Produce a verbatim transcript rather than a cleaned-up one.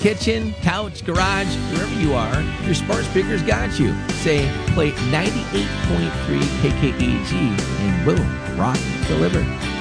kitchen, couch, garage, wherever you are, your smart speaker's got you. Say, play ninety-eight point three K K E G, and boom, rock delivered.